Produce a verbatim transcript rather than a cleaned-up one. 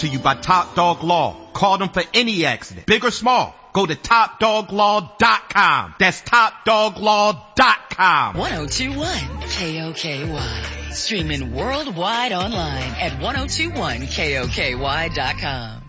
to you by Top Dog Law. Call them for any accident, big or small. Go to top dog law dot com. That's top dog law dot com. ten twenty-one K O K Y. Streaming worldwide online at ten twenty-one K O K Y dot com.